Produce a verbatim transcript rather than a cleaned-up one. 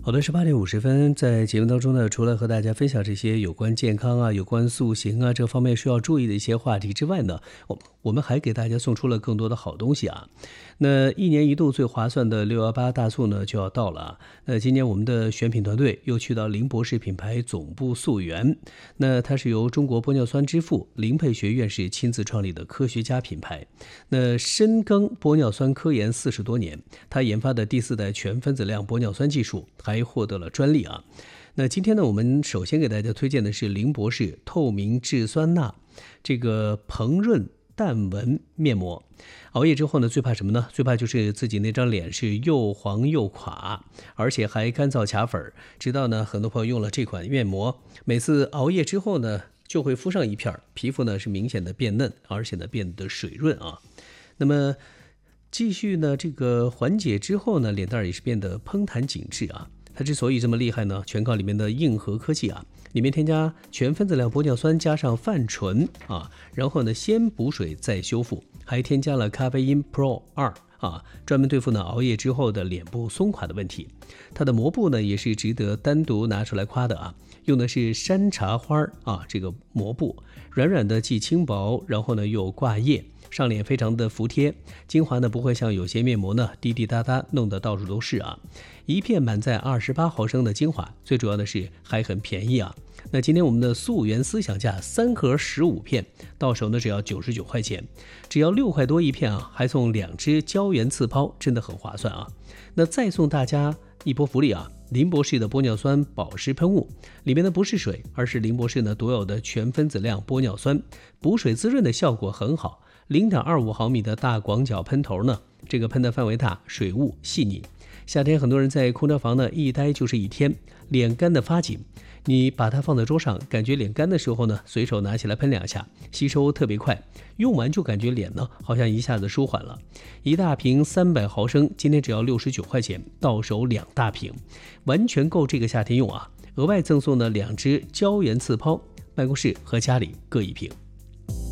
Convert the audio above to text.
好的，十八点五十分，在节目当中呢，除了和大家分享这些有关健康啊、有关塑形啊这方面需要注意的一些话题之外呢，我我们还给大家送出了更多的好东西啊。那一年一度最划算的六一八大促呢就要到了啊。那今年我们的选品团队又去到林博士品牌总部溯源，那它是由中国玻尿酸之父林沛学院士亲自创立的科学家品牌。那深耕玻尿酸科研四十多年，他研发的第四代全分子量玻尿酸技术还获得了专利啊。那今天呢，我们首先给大家推荐的是林博士透明质酸钠这个膨润淡纹面膜。熬夜之后呢，最怕什么呢？最怕就是自己那张脸是又黄又垮，而且还干燥卡粉。直到呢，很多朋友用了这款面膜，每次熬夜之后呢，就会敷上一片，皮肤呢是明显的变嫩，而且呢变得水润啊。那么继续呢，这个缓解之后呢，脸蛋也是变得嘭弹紧致啊。它之所以这么厉害呢，全靠里面的硬核科技啊，里面添加全分子量玻尿酸加上泛醇啊，然后呢先补水再修复，还添加了咖啡因 Pro 二啊，专门对付呢熬夜之后的脸部松垮的问题。它的膜布呢也是值得单独拿出来夸的啊，用的是山茶花啊这个膜布，软软的既轻薄，然后呢又挂液。上脸非常的服帖，精华呢不会像有些面膜呢滴滴答答弄得到处都是啊。一片满载二十八毫升的精华，最主要的是还很便宜啊。那今天我们的溯源思想价三盒十五片，到手呢只要九十九块钱，只要六块多一片啊，还送两支胶原刺抛，真的很划算啊。那再送大家一波福利啊，林博士的玻尿酸保湿喷雾，里面的不是水，而是林博士呢独有的全分子量玻尿酸，补水滋润的效果很好。零点二五毫米的大广角喷头呢，这个喷的范围大，水雾细腻。夏天很多人在空调房呢一待就是一天，脸干的发紧，你把它放在桌上，感觉脸干的时候呢，随手拿起来喷两下，吸收特别快，用完就感觉脸呢好像一下子舒缓了。一大瓶三百毫升，今天只要六十九块钱，到手两大瓶，完全够这个夏天用啊。额外赠送呢两支胶原刺抛，办公室和家里各一瓶。